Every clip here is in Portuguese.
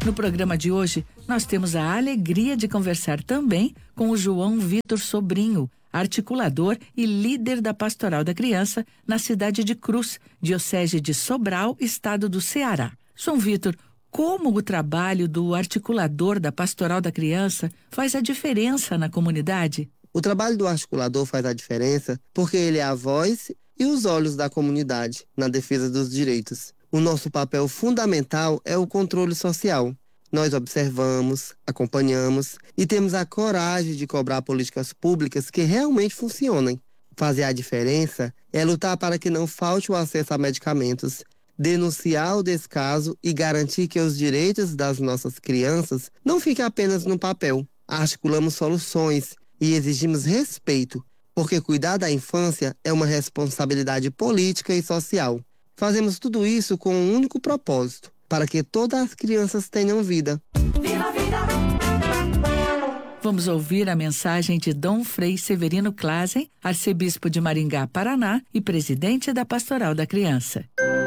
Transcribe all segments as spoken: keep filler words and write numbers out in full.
No programa de hoje, nós temos a alegria de conversar também com o João Vitor Sobrinho, articulador e líder da Pastoral da Criança na cidade de Cruz, diocese de Sobral, estado do Ceará. João Vitor, como o trabalho do articulador da Pastoral da Criança faz a diferença na comunidade? O trabalho do articulador faz a diferença porque ele é a voz e os olhos da comunidade na defesa dos direitos. O nosso papel fundamental é o controle social. Nós observamos, acompanhamos e temos a coragem de cobrar políticas públicas que realmente funcionem. Fazer a diferença é lutar para que não falte o acesso a medicamentos, denunciar o descaso e garantir que os direitos das nossas crianças não fiquem apenas no papel. Articulamos soluções e exigimos respeito, porque cuidar da infância é uma responsabilidade política e social. Fazemos tudo isso com um único propósito, para que todas as crianças tenham vida. Viva a vida! Vamos ouvir a mensagem de Dom Frei Severino Clasen, arcebispo de Maringá, Paraná e presidente da Pastoral da Criança.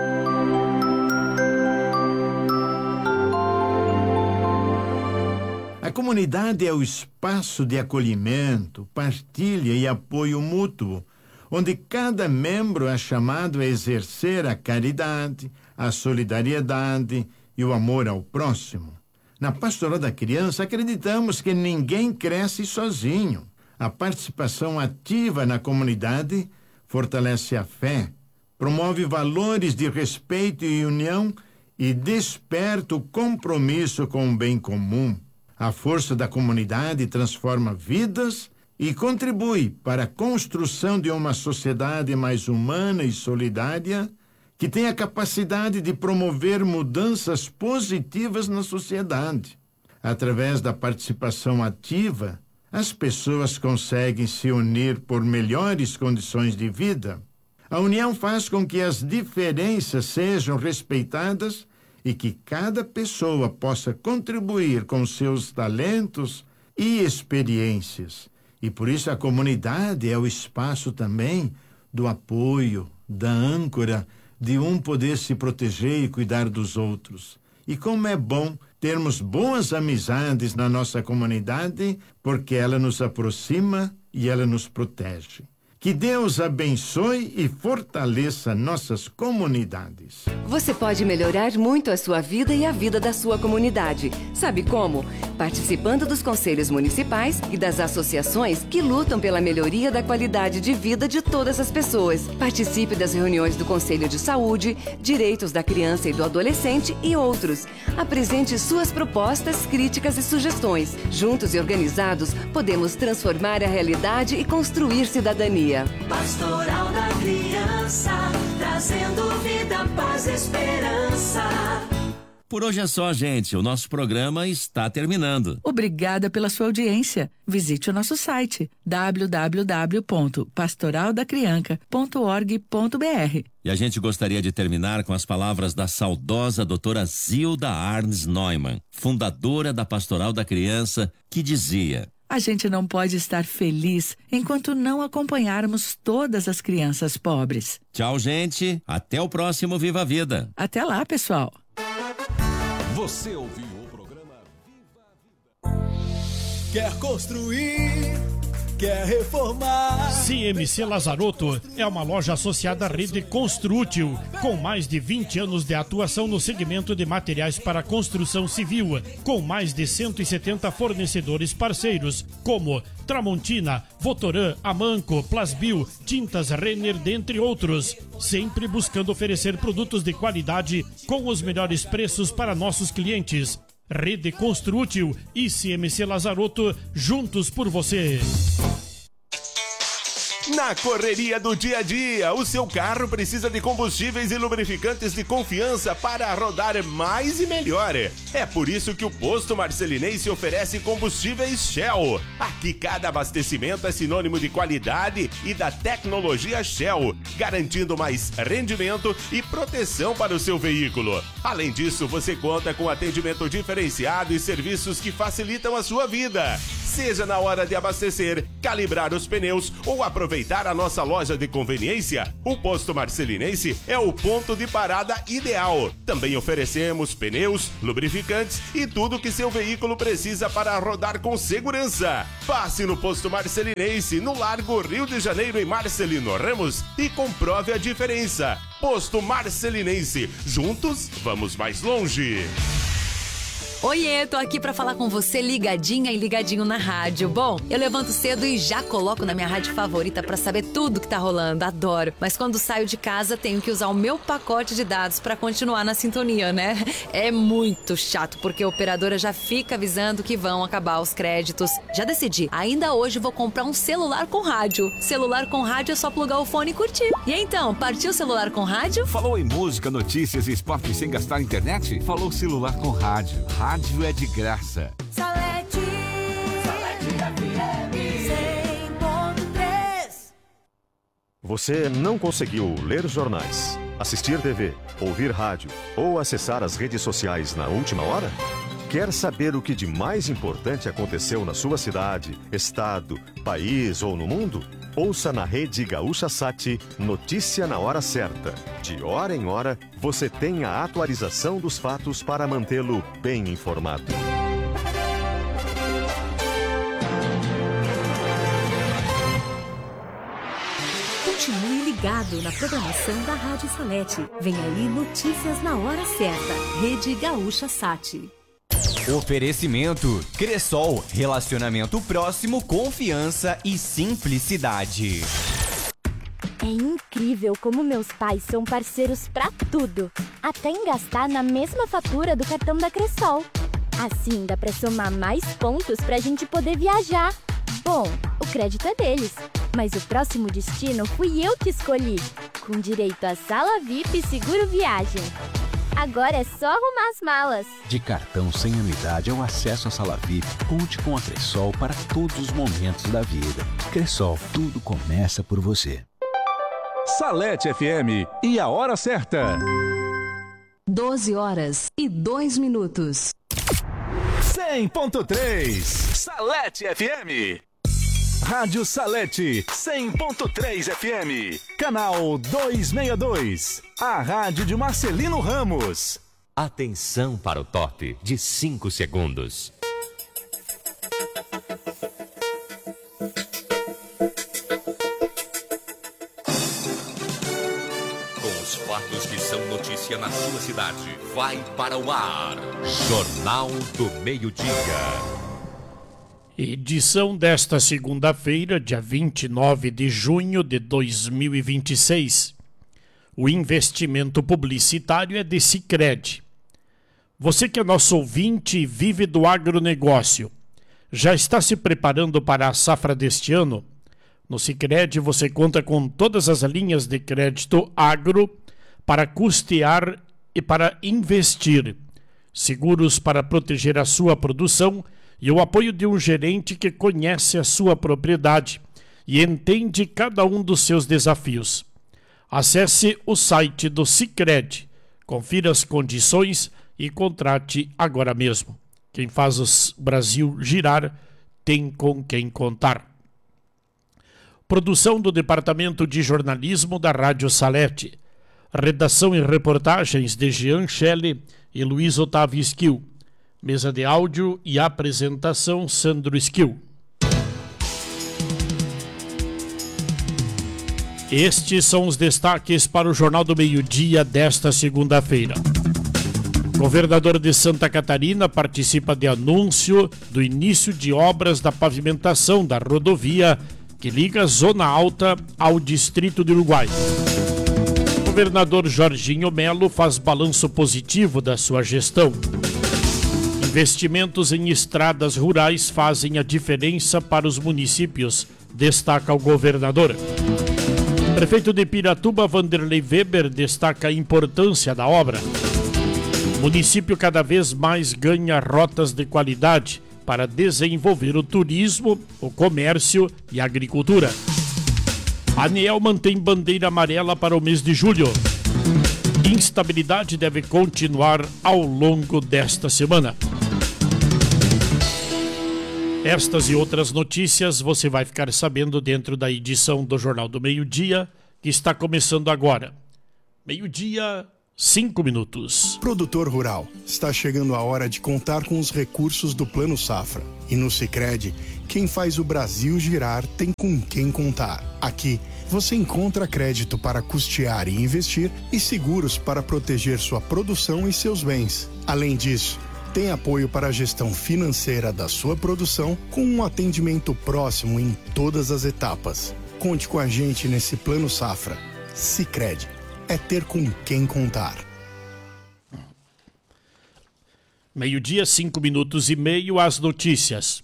A comunidade é o espaço de acolhimento, partilha e apoio mútuo, onde cada membro é chamado a exercer a caridade, a solidariedade e o amor ao próximo. Na Pastoral da Criança, acreditamos que ninguém cresce sozinho. A participação ativa na comunidade fortalece a fé, promove valores de respeito e união e desperta o compromisso com o bem comum. A força da comunidade transforma vidas e contribui para a construção de uma sociedade mais humana e solidária, que tem a capacidade de promover mudanças positivas na sociedade. Através da participação ativa, as pessoas conseguem se unir por melhores condições de vida. A união faz com que as diferenças sejam respeitadas e que cada pessoa possa contribuir com seus talentos e experiências. E por isso a comunidade é o espaço também do apoio, da âncora, de um poder se proteger e cuidar dos outros. E como é bom termos boas amizades na nossa comunidade, porque ela nos aproxima e ela nos protege. Que Deus abençoe e fortaleça nossas comunidades. Você pode melhorar muito a sua vida e a vida da sua comunidade. Sabe como? Participando dos conselhos municipais e das associações que lutam pela melhoria da qualidade de vida de todas as pessoas. Participe das reuniões do Conselho de Saúde, Direitos da Criança e do Adolescente e outros. Apresente suas propostas, críticas e sugestões. Juntos e organizados, podemos transformar a realidade e construir cidadania. Pastoral da Criança, trazendo vida, paz e esperança. Por hoje é só, gente. O nosso programa está terminando. Obrigada pela sua audiência. Visite o nosso site w w w ponto pastoral da criança ponto org ponto b r. E a gente gostaria de terminar com as palavras da saudosa doutora Zilda Arnes Neumann, fundadora da Pastoral da Criança, que dizia: a gente não pode estar feliz enquanto não acompanharmos todas as crianças pobres. Tchau, gente. Até o próximo Viva a Vida. Até lá, pessoal. Você ouviu o programa Viva a Vida. Quer construir? Quer reformar? C M C Lazarotto é uma loja associada à rede Construtil, com mais de vinte anos de atuação no segmento de materiais para construção civil, com mais de cento e setenta fornecedores parceiros, como Tramontina, Votoran, Amanco, Plasbil, Tintas Renner, dentre outros. Sempre buscando oferecer produtos de qualidade com os melhores preços para nossos clientes. Rede Construtil e C M C Lazarotto, juntos por você. Na correria do dia a dia, o seu carro precisa de combustíveis e lubrificantes de confiança para rodar mais e melhor. É por isso que o Posto Marcelinense oferece combustíveis Shell. Aqui cada abastecimento é sinônimo de qualidade e da tecnologia Shell, garantindo mais rendimento e proteção para o seu veículo. Além disso, você conta com atendimento diferenciado e serviços que facilitam a sua vida. Seja na hora de abastecer, calibrar os pneus ou aproveitar a nossa loja de conveniência, o Posto Marcelinense é o ponto de parada ideal. Também oferecemos pneus, lubrificantes e tudo que seu veículo precisa para rodar com segurança. Passe no Posto Marcelinense, no Largo Rio de Janeiro e Marcelino Ramos e comprove a diferença. Posto Marcelinense, juntos vamos mais longe. Oiê, tô aqui pra falar com você ligadinha e ligadinho na rádio. Bom, eu levanto cedo e já coloco na minha rádio favorita pra saber tudo que tá rolando, adoro. Mas quando saio de casa tenho que usar o meu pacote de dados pra continuar na sintonia, né? É muito chato, porque a operadora já fica avisando que vão acabar os créditos. Já decidi, ainda hoje vou comprar um celular com rádio. Celular com rádio é só plugar o fone e curtir. E então, partiu celular com rádio? Falou em música, notícias e esporte sem gastar internet? Falou celular com rádio. Rádio é de graça. Salete, Salete F M cem ponto três. Você não conseguiu ler jornais, assistir T V, ouvir rádio ou acessar as redes sociais na última hora? Quer saber o que de mais importante aconteceu na sua cidade, estado, país ou no mundo? Ouça na Rede Gaúcha Sat Notícia na Hora Certa. De hora em hora, você tem a atualização dos fatos para mantê-lo bem informado. Continue ligado na programação da Rádio Salete. Vem aí Notícias na Hora Certa. Rede Gaúcha Sat. Oferecimento Cressol, relacionamento próximo, confiança e simplicidade. É incrível como meus pais são parceiros pra tudo, até em gastar na mesma fatura do cartão da Cressol. Assim dá pra somar mais pontos pra gente poder viajar. Bom, o crédito é deles, mas o próximo destino fui eu que escolhi, com direito a sala V I P e seguro viagem. Agora é só arrumar as malas. De cartão sem anuidade ao acesso à sala V I P, conte com a Cressol para todos os momentos da vida. Cressol, tudo começa por você. Salete F M e a hora certa. doze horas e dois minutos. cem ponto três. Salete F M. Rádio Salete cem ponto três F M. Canal duzentos e sessenta e dois. A rádio de Marcelino Ramos. Atenção para o top de cinco segundos. Com os fatos que são notícia na sua cidade, vai para o ar. Jornal do Meio-Dia. Edição desta segunda-feira, dia vinte e nove de junho de dois mil e vinte e seis. O investimento publicitário é de Sicredi. Você que é nosso ouvinte e vive do agronegócio, já está se preparando para a safra deste ano? No Sicredi você conta com todas as linhas de crédito agro para custear e para investir, seguros para proteger a sua produção e o apoio de um gerente que conhece a sua propriedade e entende cada um dos seus desafios. Acesse o site do Sicredi, confira as condições e contrate agora mesmo. Quem faz o Brasil girar tem com quem contar. Produção do Departamento de Jornalismo da Rádio Salete. Redação e reportagens de Jean Shelley e Luiz Otávio Esquil. Mesa de áudio e apresentação, Sandro Esquil. Estes são os destaques para o Jornal do Meio-Dia desta segunda-feira. Governador de Santa Catarina participa de anúncio do início de obras da pavimentação da rodovia que liga a Zona Alta ao Distrito do Uruguai. Governador Jorginho Melo faz balanço positivo da sua gestão. Investimentos em estradas rurais fazem a diferença para os municípios, destaca o governador. Prefeito de Piratuba, Vanderlei Weber, destaca a importância da obra. O município cada vez mais ganha rotas de qualidade para desenvolver o turismo, o comércio e a agricultura. A ANEEL mantém bandeira amarela para o mês de julho. Instabilidade deve continuar ao longo desta semana. Estas e outras notícias você vai ficar sabendo dentro da edição do Jornal do Meio-Dia, que está começando agora. Meio-dia, cinco minutos. Produtor rural, está chegando a hora de contar com os recursos do Plano Safra. E no Sicredi, quem faz o Brasil girar tem com quem contar. Aqui, você encontra crédito para custear e investir e seguros para proteger sua produção e seus bens. Além disso, tem apoio para a gestão financeira da sua produção com um atendimento próximo em todas as etapas. Conte com a gente nesse Plano Safra. Sicredi, é ter com quem contar. Meio-dia, cinco minutos e meio, as notícias.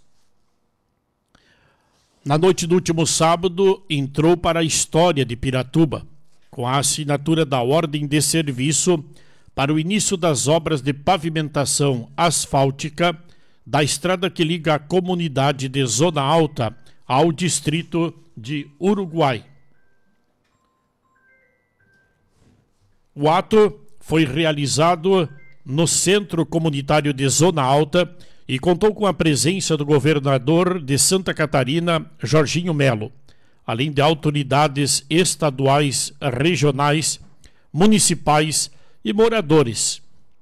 Na noite do último sábado, entrou para a história de Piratuba, com a assinatura da ordem de serviço para o início das obras de pavimentação asfáltica da estrada que liga a comunidade de Zona Alta ao distrito de Uruguai. O ato foi realizado no Centro Comunitário de Zona Alta e contou com a presença do governador de Santa Catarina, Jorginho Melo, além de autoridades estaduais, regionais, municipais e moradores.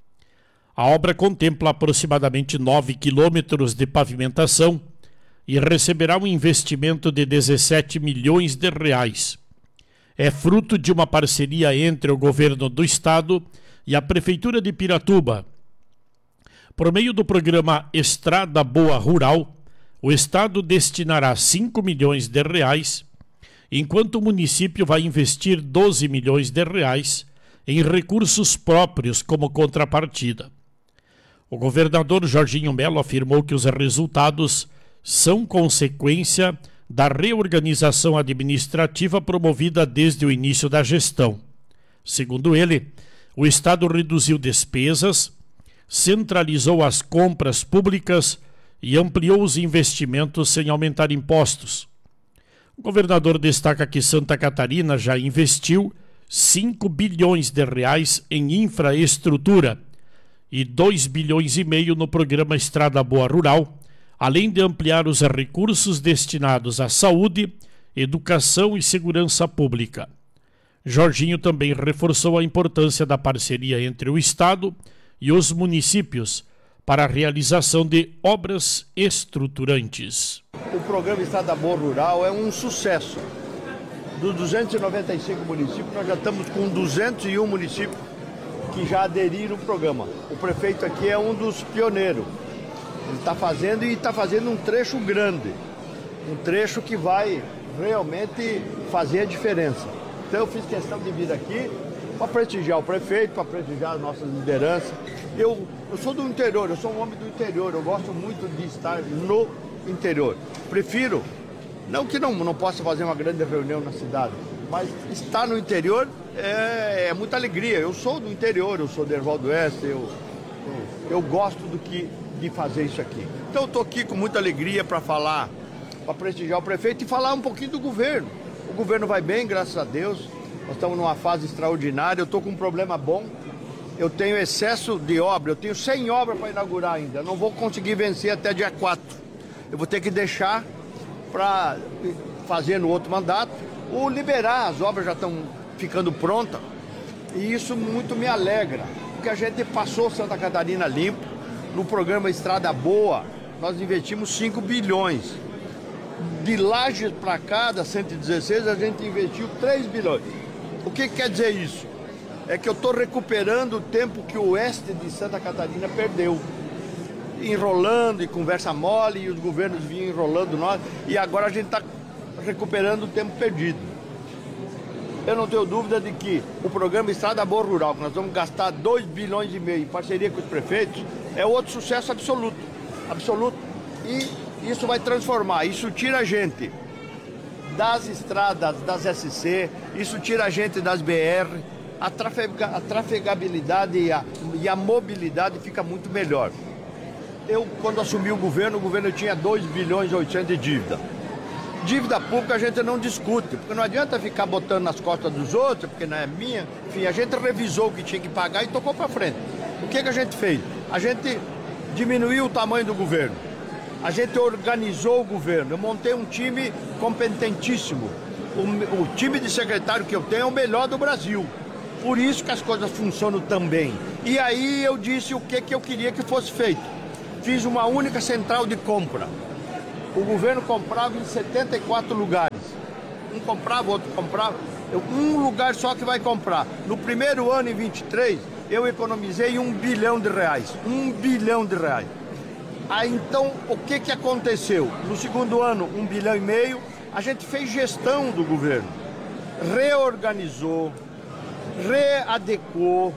A obra contempla aproximadamente nove quilômetros de pavimentação e receberá um investimento de dezessete milhões de reais. É fruto de uma parceria entre o governo do estado e a Prefeitura de Piratuba. Por meio do programa Estrada Boa Rural, o estado destinará cinco milhões de reais, enquanto o município vai investir doze milhões de reais em recursos próprios como contrapartida. O governador Jorginho Melo afirmou que os resultados são consequência da reorganização administrativa promovida desde o início da gestão. Segundo ele, o estado reduziu despesas, centralizou as compras públicas e ampliou os investimentos sem aumentar impostos. O governador destaca que Santa Catarina já investiu cinco bilhões de reais em infraestrutura e dois bilhões e meio no programa Estrada Boa Rural, além de ampliar os recursos destinados à saúde, educação e segurança pública. Jorginho também reforçou a importância da parceria entre o estado e os municípios para a realização de obras estruturantes. O programa Estrada Boa Rural é um sucesso. Dos duzentos e noventa e cinco municípios, nós já estamos com duzentos e um municípios que já aderiram ao programa. O prefeito aqui é um dos pioneiros. Ele está fazendo e está fazendo um trecho grande. Um trecho que vai realmente fazer a diferença. Então eu fiz questão de vir aqui para prestigiar o prefeito, para prestigiar as nossas lideranças. Eu, eu sou do interior, eu sou um homem do interior, eu gosto muito de estar no interior. Prefiro, não que não, não possa fazer uma grande reunião na cidade, mas estar no interior é, é muita alegria. Eu sou do interior, eu sou de Erval do Oeste, eu, eu, eu gosto do que, de fazer isso aqui. Então eu estou aqui com muita alegria para falar, para prestigiar o prefeito e falar um pouquinho do governo. O governo vai bem, graças a Deus. Nós estamos numa fase extraordinária, eu estou com um problema bom. Eu tenho excesso de obra, eu tenho cem obras para inaugurar ainda. Eu não vou conseguir vencer até dia quatro. Eu vou ter que deixar para fazer no outro mandato ou liberar, as obras já estão ficando prontas. E isso muito me alegra, porque a gente passou Santa Catarina limpo. No programa Estrada Boa, nós investimos cinco bilhões. De Lages para cá, da cento e dezesseis, a gente investiu três bilhões. O que, que quer dizer isso? É que eu estou recuperando o tempo que o oeste de Santa Catarina perdeu. Enrolando e conversa mole, e os governos vinham enrolando nós, e agora a gente está recuperando o tempo perdido. Eu não tenho dúvida de que o programa Estrada Boa Rural, que nós vamos gastar dois bilhões e meio em parceria com os prefeitos, é outro sucesso absoluto. Absoluto. E isso vai transformar, isso tira a gente das estradas, das S C, isso tira a gente das B R, a, trafega, a trafegabilidade e a, e a mobilidade fica muito melhor. Eu, quando assumi o governo, o governo tinha dois bilhões e oitocentos de dívida. Dívida pública a gente não discute, porque não adianta ficar botando nas costas dos outros, porque não é minha. Enfim, a gente revisou o que tinha que pagar e tocou para frente. O que, que a gente fez? A gente diminuiu o tamanho do governo. A gente organizou o governo. Eu montei um time competentíssimo. O, o time de secretário que eu tenho é o melhor do Brasil. Por isso que as coisas funcionam tão bem. E aí eu disse o que, que eu queria que fosse feito. Fiz uma única central de compra. O governo comprava em setenta e quatro lugares. Um comprava, outro comprava. Eu, um lugar só que vai comprar. No primeiro ano, em vinte e três, eu economizei um bilhão de reais. Um bilhão de reais. Aí então, o que, que aconteceu? No segundo ano, um bilhão e meio, a gente fez gestão do governo. Reorganizou, readequou.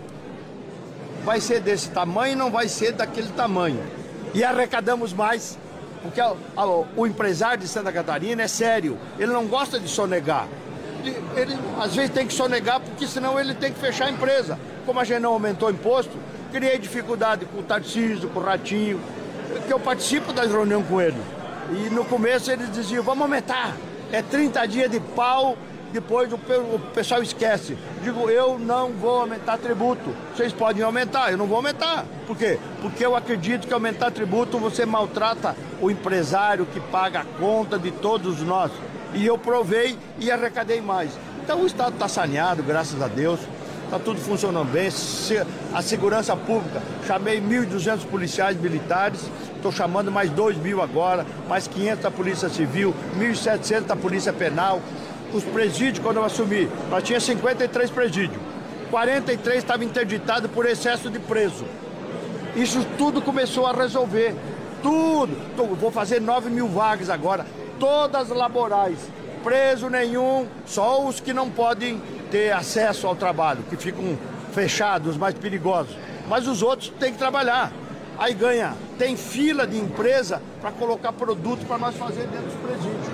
Vai ser desse tamanho, não vai ser daquele tamanho. E arrecadamos mais, porque o, o empresário de Santa Catarina é sério. Ele não gosta de sonegar. Ele, às vezes, tem que sonegar, porque senão ele tem que fechar a empresa. Como a gente não aumentou o imposto, criei dificuldade com o Tarcísio, com o Ratinho, que eu participo das reuniões com ele. E no começo eles diziam, vamos aumentar. É trinta dias de pau, depois o, o pessoal esquece. Digo, eu não vou aumentar tributo. Vocês podem aumentar, eu não vou aumentar. Por quê? Porque eu acredito que aumentar tributo você maltrata o empresário que paga a conta de todos nós. E eu provei e arrecadei mais. Então o Estado está saneado, graças a Deus. Está tudo funcionando bem. A segurança pública, chamei mil e duzentos policiais militares, estou chamando mais dois mil agora, mais quinhentos da Polícia Civil, mil e setecentos da Polícia Penal. Os presídios, quando eu assumi, nós tinha cinquenta e três presídios. quarenta e três estavam interditados por excesso de preso. Isso tudo começou a resolver. Tudo. Vou fazer nove mil vagas agora, todas laborais. Preso nenhum, só os que não podem ter acesso ao trabalho, que ficam fechados, os mais perigosos. Mas os outros têm que trabalhar. Aí ganha, tem fila de empresa para colocar produto para nós fazer dentro dos presídios.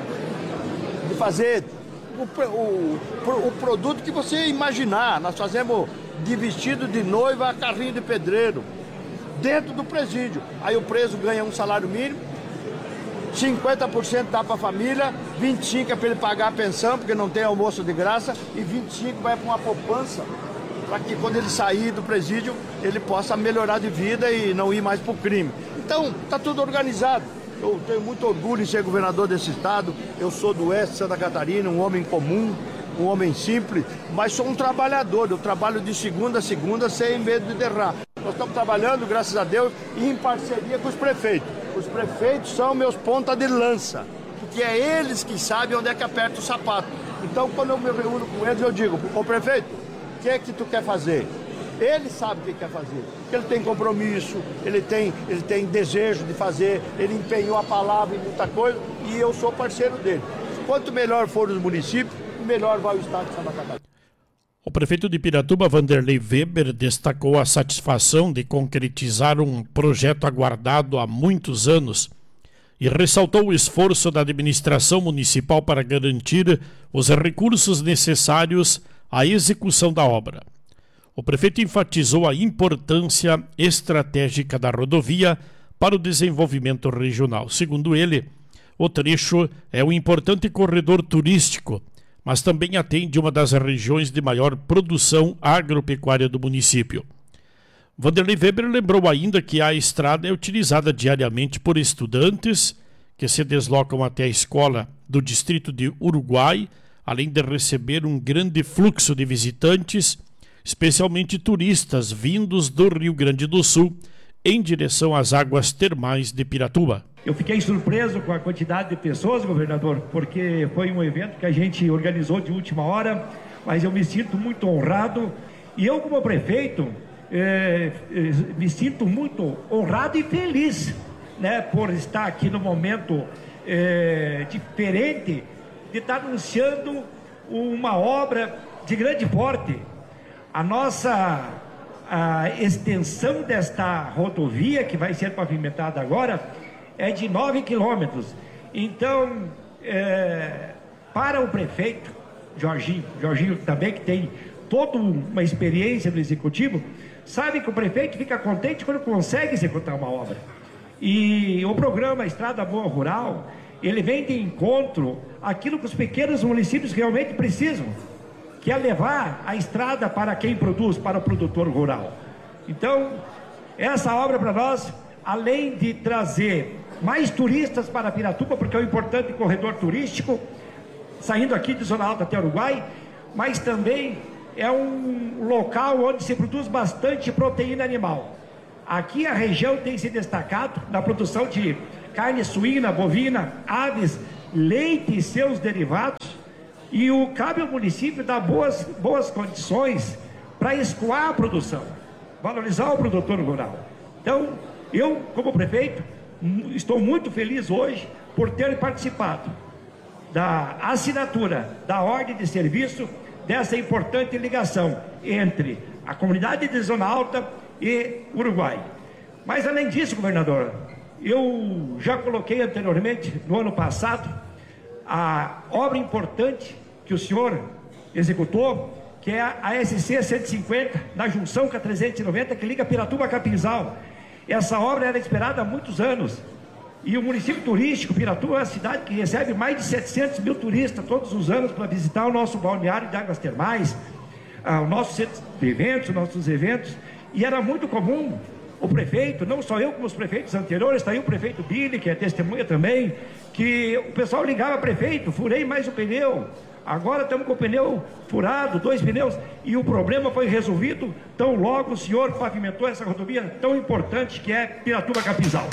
De fazer o, o, o produto que você imaginar. Nós fazemos de vestido de noiva a carrinho de pedreiro, dentro do presídio. Aí o preso ganha um salário mínimo, cinquenta por cento dá para a família, vinte e cinco por cento é para ele pagar a pensão, porque não tem almoço de graça, e vinte e cinco por cento vai para uma poupança, para que quando ele sair do presídio, ele possa melhorar de vida e não ir mais para o crime. Então, está tudo organizado. Eu tenho muito orgulho em ser governador desse estado. Eu sou do oeste de Santa Catarina, um homem comum, um homem simples, mas sou um trabalhador. Eu trabalho de segunda a segunda sem medo de errar. Nós estamos trabalhando, graças a Deus, em parceria com os prefeitos. Os prefeitos são meus ponta de lança, porque é eles que sabem onde é que aperta o sapato. Então, quando eu me reúno com eles, eu digo, ô prefeito, o que é que tu quer fazer? Ele sabe o que quer fazer. Ele tem compromisso, ele tem, ele tem desejo de fazer, ele empenhou a palavra em muita coisa e eu sou parceiro dele. Quanto melhor for os municípios, melhor vai o estado de Santa Catarina. O prefeito de Piratuba, Vanderlei Weber, destacou a satisfação de concretizar um projeto aguardado há muitos anos e ressaltou o esforço da administração municipal para garantir os recursos necessários à execução da obra. O prefeito enfatizou a importância estratégica da rodovia para o desenvolvimento regional. Segundo ele, o trecho é um importante corredor turístico, mas também atende uma das regiões de maior produção agropecuária do município. Vanderlei Weber lembrou ainda que a estrada é utilizada diariamente por estudantes que se deslocam até a escola do distrito de Uruguai, além de receber um grande fluxo de visitantes, especialmente turistas vindos do Rio Grande do Sul, em direção às águas termais de Piratuba. Eu fiquei surpreso com a quantidade de pessoas, governador, porque foi um evento que a gente organizou de última hora, mas eu me sinto muito honrado. E eu, como prefeito, é, é, me sinto muito honrado e feliz, né, por estar aqui no momento é, diferente de estar anunciando uma obra de grande porte. A nossa a extensão desta rodovia, que vai ser pavimentada agora, é de nove quilômetros. Então, é, para o prefeito, Jorginho, Jorginho também, que tem toda uma experiência no executivo, sabe que o prefeito fica contente quando consegue executar uma obra. E o programa Estrada Boa Rural, ele vem de encontro àquilo que os pequenos municípios realmente precisam, que é levar a estrada para quem produz, para o produtor rural. Então, essa obra para nós, além de trazer mais turistas para Piratuba, porque é um importante corredor turístico, saindo aqui de Zona Alta até Uruguai, mas também é um local onde se produz bastante proteína animal. Aqui a região tem se destacado na produção de carne suína, bovina, aves, leite e seus derivados, e o, cabe ao município dar boas, boas condições para escoar a produção, valorizar o produtor rural. Então, eu, como prefeito, estou muito feliz hoje por ter participado da assinatura da ordem de serviço dessa importante ligação entre a comunidade de Zona Alta e Uruguai. Mas além disso, governador, eu já coloquei anteriormente, no ano passado, a obra importante que o senhor executou, que é a S C cento e cinquenta, na junção com a trezentos e noventa, que liga Piratuba a Capinzal. Essa obra era esperada há muitos anos. E o município turístico, Piratuba, é uma cidade que recebe mais de setecentos mil turistas todos os anos para visitar o nosso balneário de águas termais, o nosso centro de eventos, os nossos eventos. E era muito comum o prefeito, não só eu como os prefeitos anteriores, está aí o prefeito Billy, que é testemunha também, que o pessoal ligava, prefeito, furei mais o pneu, agora estamos com o pneu furado, dois pneus, e o problema foi resolvido tão logo o senhor pavimentou essa rodovia tão importante que é Piratuba-Capinzal.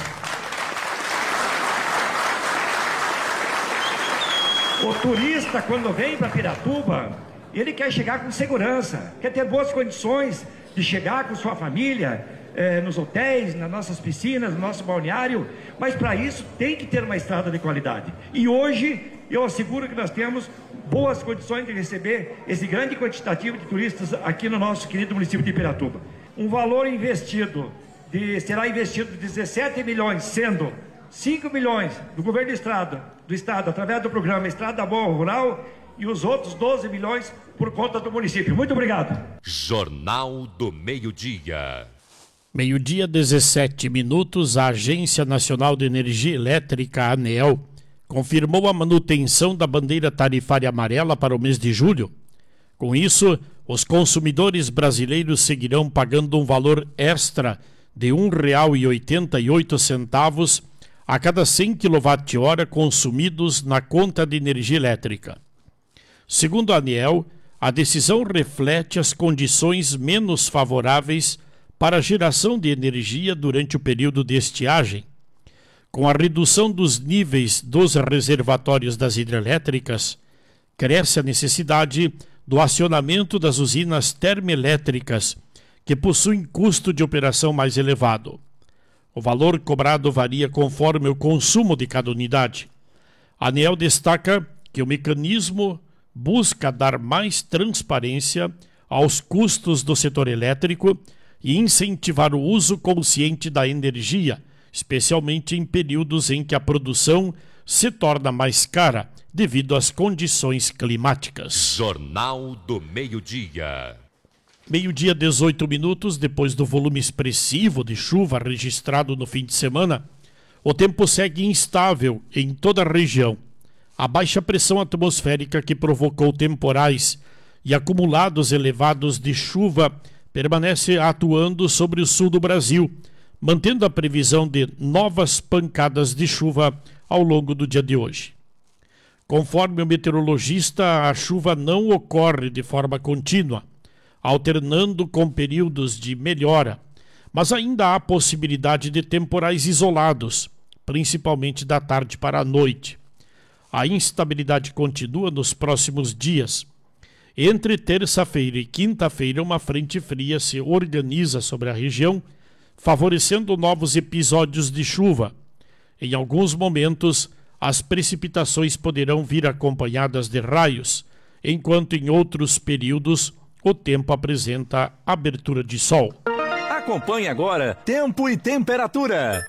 O turista, quando vem para Piratuba, ele quer chegar com segurança, quer ter boas condições de chegar com sua família, eh, nos hotéis, nas nossas piscinas, no nosso balneário, mas para isso tem que ter uma estrada de qualidade. E hoje eu asseguro que nós temos boas condições de receber esse grande quantitativo de turistas aqui no nosso querido município de Piratuba. Um valor investido, de, será investido de dezessete milhões, sendo cinco milhões do governo do estado, do estado através do programa Estrada Boa Rural, e os outros doze milhões por conta do município. Muito obrigado. Jornal do Meio-Dia. Meio-dia, dezessete minutos, a Agência Nacional de Energia Elétrica, a ANEEL, confirmou a manutenção da bandeira tarifária amarela para o mês de julho. Com isso, os consumidores brasileiros seguirão pagando um valor extra de um real e oitenta e oito centavos a cada cem quilowatt-hora consumidos na conta de energia elétrica. Segundo a ANEEL, a decisão reflete as condições menos favoráveis para a geração de energia durante o período de estiagem. Com a redução dos níveis dos reservatórios das hidrelétricas, cresce a necessidade do acionamento das usinas termoelétricas, que possuem custo de operação mais elevado. O valor cobrado varia conforme o consumo de cada unidade. A ANEEL destaca que o mecanismo busca dar mais transparência aos custos do setor elétrico e incentivar o uso consciente da energia, especialmente em períodos em que a produção se torna mais cara devido às condições climáticas. Jornal do Meio-Dia. Meio-dia, dezoito minutos, depois do volume expressivo de chuva registrado no fim de semana, o tempo segue instável em toda a região. A baixa pressão atmosférica que provocou temporais e acumulados elevados de chuva permanece atuando sobre o sul do Brasil, mantendo a previsão de novas pancadas de chuva ao longo do dia de hoje. Conforme o meteorologista, a chuva não ocorre de forma contínua, alternando com períodos de melhora, mas ainda há possibilidade de temporais isolados, principalmente da tarde para a noite. A instabilidade continua nos próximos dias. Entre terça-feira e quinta-feira, uma frente fria se organiza sobre a região, favorecendo novos episódios de chuva. Em alguns momentos, as precipitações poderão vir acompanhadas de raios, enquanto em outros períodos o tempo apresenta abertura de sol. Acompanhe agora Tempo e Temperatura.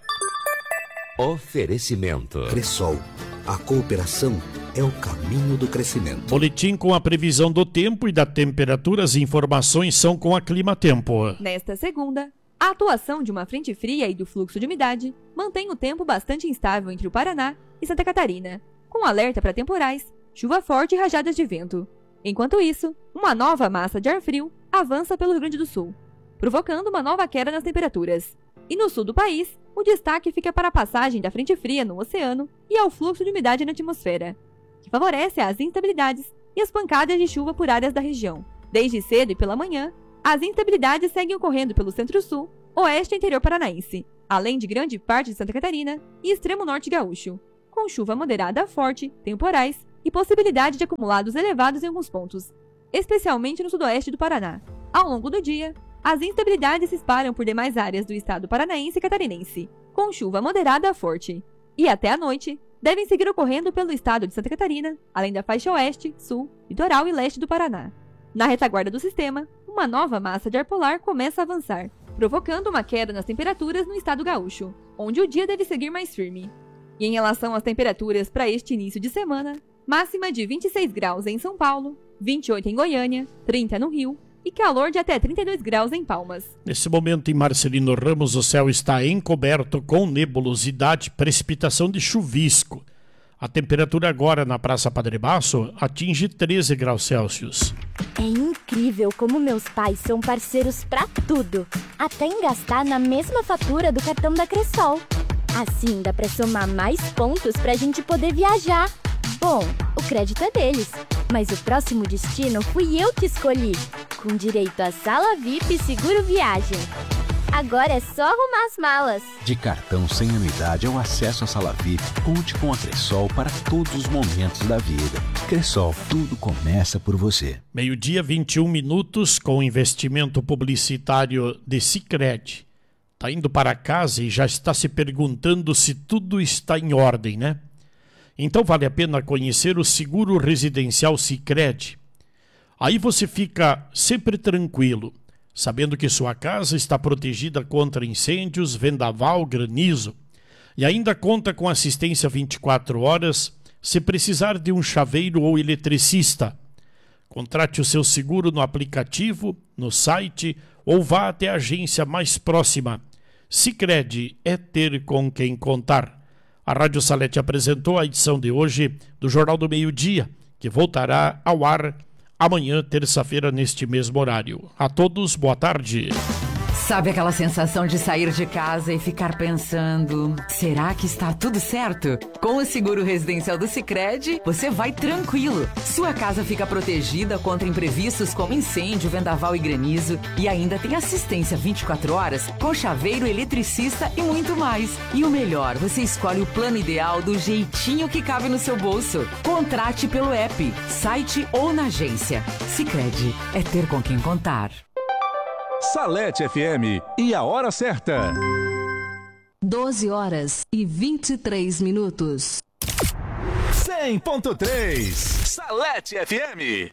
Oferecimento. Cressol, a cooperação é o caminho do crescimento. Boletim com a previsão do tempo e da temperatura. As informações são com a Climatempo. Nesta segunda, a atuação de uma frente fria e do fluxo de umidade mantém o tempo bastante instável entre o Paraná e Santa Catarina, com alerta para temporais, chuva forte e rajadas de vento. Enquanto isso, uma nova massa de ar frio avança pelo Rio Grande do Sul, provocando uma nova queda nas temperaturas. E no sul do país, o destaque fica para a passagem da frente fria no oceano e ao fluxo de umidade na atmosfera, que favorece as instabilidades e as pancadas de chuva por áreas da região. Desde cedo e pela manhã, as instabilidades seguem ocorrendo pelo centro-sul, oeste e interior paranaense, além de grande parte de Santa Catarina e extremo norte gaúcho, com chuva moderada a forte, temporais e possibilidade de acumulados elevados em alguns pontos, especialmente no sudoeste do Paraná. Ao longo do dia, as instabilidades se espalham por demais áreas do estado paranaense e catarinense, com chuva moderada a forte. E até a noite, devem seguir ocorrendo pelo estado de Santa Catarina, além da faixa oeste, sul, litoral e leste do Paraná. Na retaguarda do sistema, uma nova massa de ar polar começa a avançar, provocando uma queda nas temperaturas no estado gaúcho, onde o dia deve seguir mais firme. E em relação às temperaturas para este início de semana, máxima de vinte e seis graus em São Paulo, vinte e oito em Goiânia, trinta no Rio, e calor de até trinta e dois graus em Palmas. Nesse momento, em Marcelino Ramos, o céu está encoberto com nebulosidade, precipitação de chuvisco. A temperatura agora na Praça Padre Basso atinge treze graus Celsius. É incrível como meus pais são parceiros pra tudo, até em gastar na mesma fatura do cartão da Cressol. Assim dá pra somar mais pontos pra gente poder viajar. Bom, o crédito é deles, mas o próximo destino fui eu que escolhi, com direito a sala V I P e seguro viagem. Agora é só arrumar as malas. De cartão sem anuidade ao acesso à sala V I P, conte com a Cressol para todos os momentos da vida. Cressol, tudo começa por você. Meio-dia, vinte e um minutos, com investimento publicitário de Sicredi. Tá indo para casa e já está se perguntando se tudo está em ordem, né? Então vale a pena conhecer o seguro residencial Sicredi. Aí você fica sempre tranquilo, sabendo que sua casa está protegida contra incêndios, vendaval, granizo. E ainda conta com assistência vinte e quatro horas se precisar de um chaveiro ou eletricista. Contrate o seu seguro no aplicativo, no site ou vá até a agência mais próxima. Sicredi é ter com quem contar. A Rádio Salete apresentou a edição de hoje do Jornal do Meio-Dia, que voltará ao ar amanhã, terça-feira, neste mesmo horário. A todos, boa tarde. Sabe aquela sensação de sair de casa e ficar pensando, será que está tudo certo? Com o seguro residencial do Sicredi, você vai tranquilo. Sua casa fica protegida contra imprevistos como incêndio, vendaval e granizo, e ainda tem assistência vinte e quatro horas com chaveiro, eletricista e muito mais. E o melhor, você escolhe o plano ideal do jeitinho que cabe no seu bolso. Contrate pelo app, site ou na agência. Sicredi é ter com quem contar. Salete F M e a hora certa. doze horas e vinte e três minutos. cem ponto três Salete F M.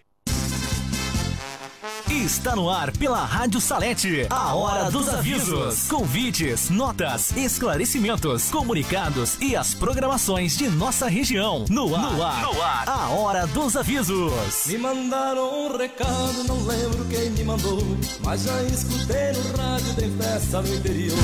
Está no ar pela Rádio Salete, a Hora dos Avisos. Convites, notas, esclarecimentos, comunicados e as programações de nossa região. No ar, no ar, no ar. A Hora dos Avisos. Me mandaram um recado, não lembro quem me mandou, mas já escutei no rádio, tem festa no interior.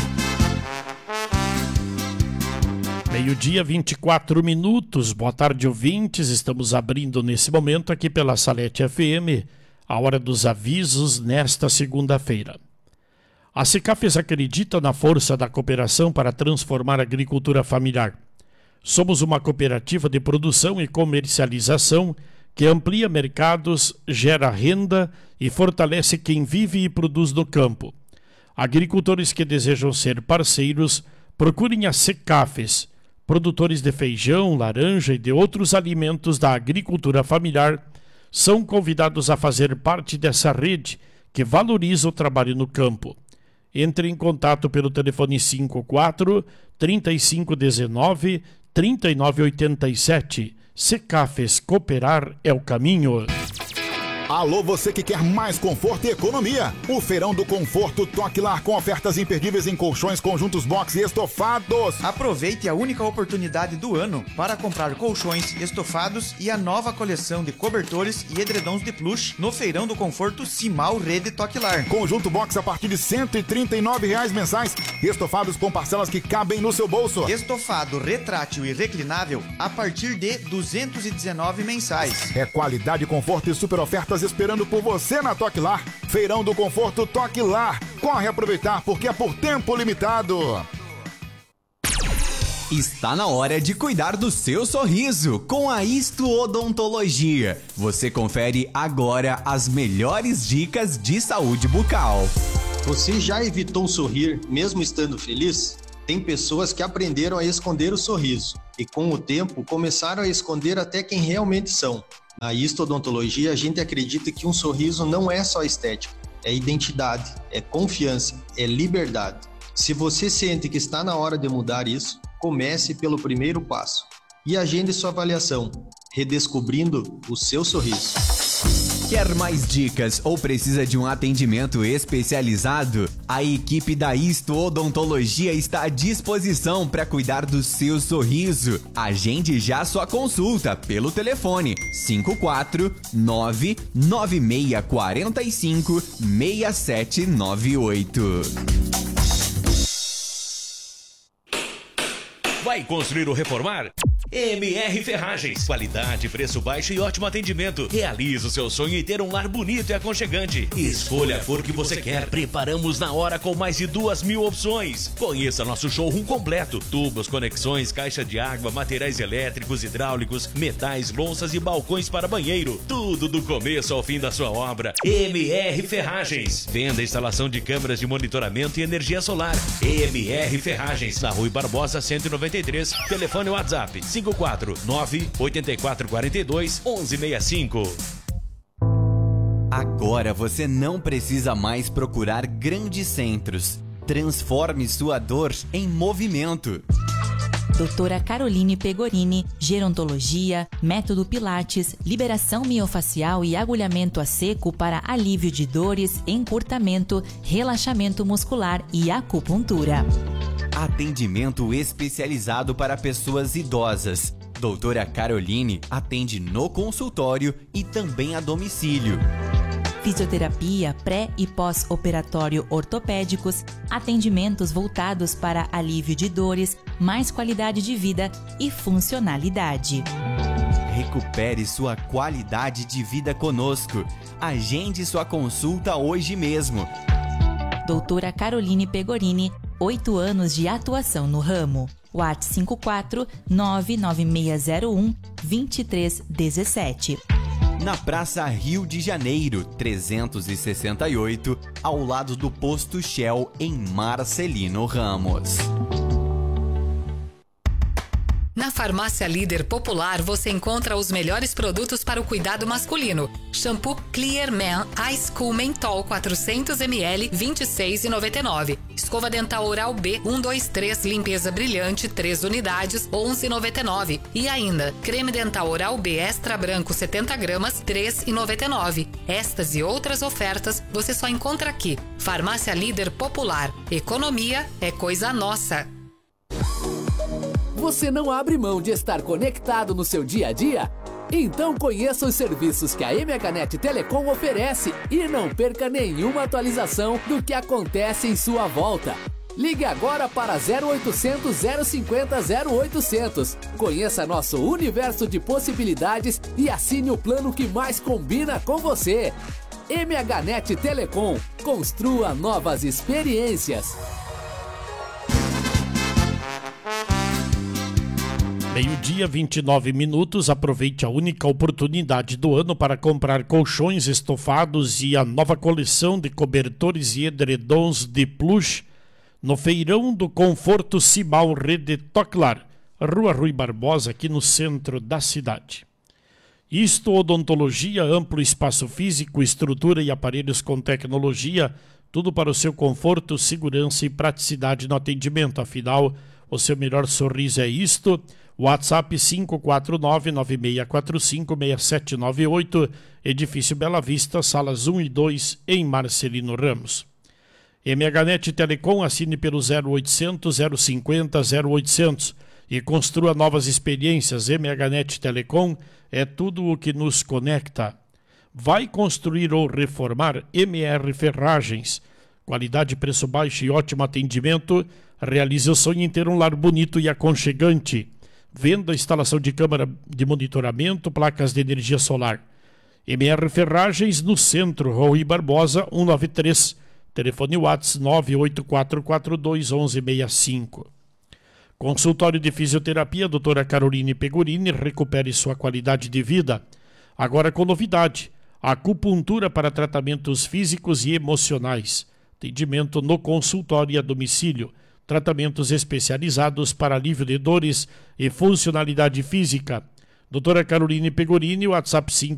Meio-dia, vinte e quatro minutos. Boa tarde, ouvintes. Estamos abrindo nesse momento aqui pela Salete F M a Hora dos Avisos nesta segunda-feira. A Secafes acredita na força da cooperação para transformar a agricultura familiar. Somos uma cooperativa de produção e comercialização que amplia mercados, gera renda e fortalece quem vive e produz no campo. Agricultores que desejam ser parceiros, procurem a Secafes, produtores de feijão, laranja e de outros alimentos da agricultura familiar, são convidados a fazer parte dessa rede que valoriza o trabalho no campo. Entre em contato pelo telefone cinquenta e quatro, trinta e cinco dezenove, trinta e nove oitenta e sete. Secafes, cooperar é o caminho. Alô, você que quer mais conforto e economia. O Feirão do Conforto Toque Lar com ofertas imperdíveis em colchões, conjuntos box e estofados. Aproveite a única oportunidade do ano para comprar colchões, estofados e a nova coleção de cobertores e edredons de plush no Feirão do Conforto Simal Rede Toque Lar. Conjunto box a partir de cento e trinta e nove reais mensais. Estofados com parcelas que cabem no seu bolso. Estofado retrátil e reclinável a partir de duzentos e dezenove mensais. É qualidade, conforto e super ofertas esperando por você na Toque Lar. Feirão do Conforto Toque Lar. Corre aproveitar porque é por tempo limitado. Está na hora de cuidar do seu sorriso com a Isto Odontologia. Você confere agora as melhores dicas de saúde bucal. Você já evitou sorrir mesmo estando feliz? Tem pessoas que aprenderam a esconder o sorriso e com o tempo começaram a esconder até quem realmente são. Na Isto Odontologia a gente acredita que um sorriso não é só estética, é identidade, é confiança, é liberdade. Se você sente que está na hora de mudar isso, comece pelo primeiro passo e agende sua avaliação, redescobrindo o seu sorriso. Quer mais dicas ou precisa de um atendimento especializado? A equipe da Isto Odontologia está à disposição para cuidar do seu sorriso. Agende já sua consulta pelo telefone cinco quatro nove nove seis quatro cinco seis sete nove oito. Vai construir ou reformar? M R Ferragens. Qualidade, preço baixo e ótimo atendimento. Realize o seu sonho e ter um lar bonito e aconchegante. Escolha a cor que você quer. Preparamos na hora com mais de duas mil opções. Conheça nosso showroom completo. Tubos, conexões, caixa de água, materiais elétricos, hidráulicos, metais, louças e balcões para banheiro. Tudo do começo ao fim da sua obra. M R Ferragens. Venda e instalação de câmeras de monitoramento e energia solar. M R Ferragens. Na Rui Barbosa cento e noventa e três. Telefone WhatsApp cinco quatro nove oito quatro quatro dois um um seis cinco. Agora você não precisa mais procurar grandes centros. Transforme sua dor em movimento. Doutora Caroline Pegorini, gerontologia, método Pilates, liberação miofacial e agulhamento a seco para alívio de dores, encurtamento, relaxamento muscular e acupuntura. Atendimento especializado para pessoas idosas. Doutora Caroline atende no consultório e também a domicílio. Fisioterapia pré e pós-operatório ortopédicos, atendimentos voltados para alívio de dores, mais qualidade de vida e funcionalidade. Recupere sua qualidade de vida conosco. Agende sua consulta hoje mesmo. Doutora Caroline Pegorini, oito anos de atuação no ramo. WhatsApp cinco quatro nove nove seis zero um dois três um sete. Na Praça Rio de Janeiro, trezentos e sessenta e oito, ao lado do Posto Shell, em Marcelino Ramos. Na Farmácia Líder Popular você encontra os melhores produtos para o cuidado masculino. Shampoo Clear Man Ice Cool Mentol quatrocentos mililitros, vinte e seis reais e noventa e nove centavos. Escova dental Oral B um dois três limpeza brilhante, três unidades, onze reais e noventa e nove centavos. E ainda, creme dental Oral B extra branco setenta gramas, três reais e noventa e nove centavos. Estas e outras ofertas você só encontra aqui. Farmácia Líder Popular. Economia é coisa nossa. Você não abre mão de estar conectado no seu dia a dia? Então conheça os serviços que a M H Net Telecom oferece e não perca nenhuma atualização do que acontece em sua volta. Ligue agora para zero oitocentos, zero cinquenta, zero oitocentos. Conheça nosso universo de possibilidades e assine o plano que mais combina com você. M H Net Telecom. Construa novas experiências. Meio-dia, vinte e nove minutos. Aproveite a única oportunidade do ano para comprar colchões estofados e a nova coleção de cobertores e edredons de plush no Feirão do Conforto Cimal Rede Toclar, Rua Rui Barbosa, aqui no centro da cidade. Isto Odontologia, amplo espaço físico, estrutura e aparelhos com tecnologia, tudo para o seu conforto, segurança e praticidade no atendimento. Afinal, o seu melhor sorriso é isto. WhatsApp cinco quatro nove nove seis quatro cinco seis sete nove oito, Edifício Bela Vista, salas um e dois, em Marcelino Ramos. M H Net Telecom, assine pelo zero oitocentos, zero cinquenta, zero oitocentos e construa novas experiências. M H Net Telecom é tudo o que nos conecta. Vai construir ou reformar? M R Ferragens. Qualidade, preço baixo e ótimo atendimento. Realize o sonho em ter um lar bonito e aconchegante. Venda, instalação de câmara de monitoramento, placas de energia solar. M R Ferragens, no centro, Rui Barbosa, cento e noventa e três. Telefone WhatsApp nove oito quatro quatro dois um um seis cinco. Consultório de Fisioterapia, doutora Caroline Pegorini, recupere sua qualidade de vida. Agora com novidade, acupuntura para tratamentos físicos e emocionais. Atendimento no consultório e a domicílio. Tratamentos especializados para alívio de dores e funcionalidade física. doutora Caroline Pegorini, WhatsApp cinco